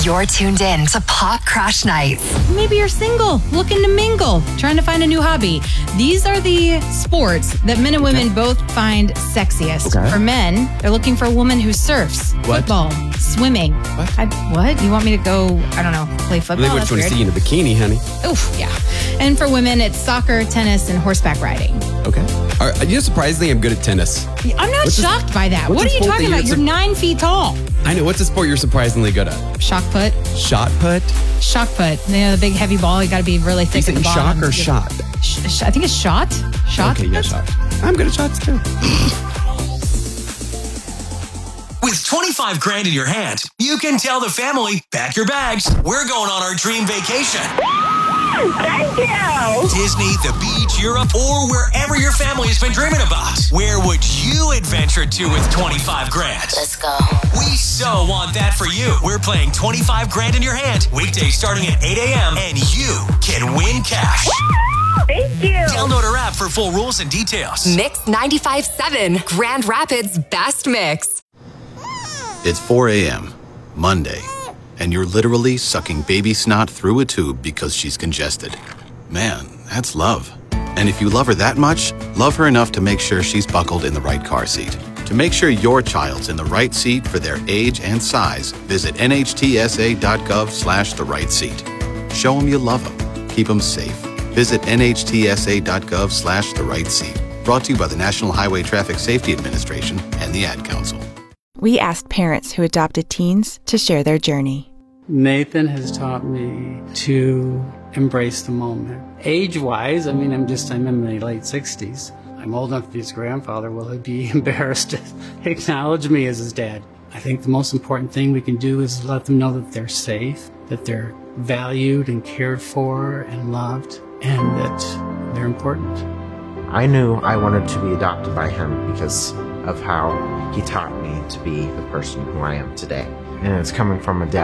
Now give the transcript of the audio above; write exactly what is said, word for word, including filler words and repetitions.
You're tuned in to Pop Crush Nights. Maybe you're single, looking to mingle, trying to find a new hobby. These are the sports that men and women okay. both find sexiest. Okay. For men, they're looking for a woman who surfs, what? football, swimming. What? I, what? You want me to go, I don't know, play football? They just want to see you in a bikini, honey. Oof, yeah. And for women, it's soccer, tennis, and horseback riding. Okay. Are, you know, surprisingly, I'm good at tennis. I'm not what's shocked this, by that. What are you talking about? You're, you're nine feet tall. I know. What's a sport you're surprisingly good at? Shot put. Shot put? Shot put. You know, the big heavy ball, you got to be really thick at the bottom. Shock or shot? Sh- sh- I think it's shot. Shot? Okay, yeah, shot. I'm good at shots, too. With twenty-five grand in your hand, you can tell the family, pack your bags. We're going on our dream vacation. Thank you. Disney, the beach, Europe, or wherever your family has been dreaming about. Where would you adventure to with twenty-five grand? Let's go. We so want that for you. We're playing twenty-five grand in your hand, weekdays starting at eight a.m., and you can win cash. Thank you. Download our app for full rules and details. Mix ninety-five point seven, Grand Rapids Best Mix. It's four a.m., Monday, and you're literally sucking baby snot through a tube because she's congested. Man, that's love. And if you love her that much, love her enough to make sure she's buckled in the right car seat. To make sure your child's in the right seat for their age and size, visit nhtsa.gov slash the right seat. Show them you love them. Keep them safe. Visit nhtsa.gov slash the right seat. Brought to you by the National Highway Traffic Safety Administration and the Ad Council. We asked parents who adopted teens to share their journey. Nathan has taught me to embrace the moment. Age-wise, I mean, I'm just, I'm in my late sixties. I'm old enough to be his grandfather. Will he be embarrassed to acknowledge me as his dad? I think the most important thing we can do is let them know that they're safe, that they're valued and cared for and loved, and that they're important. I knew I wanted to be adopted by him because of how he taught me to be the person who I am today. And it's coming from a dad